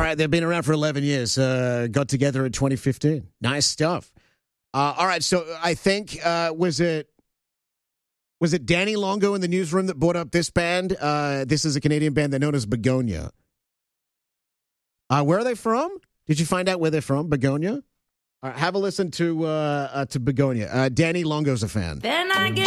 right, they've been around for 11 years. Got together in 2015. Nice stuff. All right, so I think, was it Danny Longo in the newsroom that brought up this band? This is a Canadian band. They're known as Begonia. Where are they from? Did you find out where they're from, Begonia? All right, have a listen to Begonia. Danny Longo's a fan. Then I get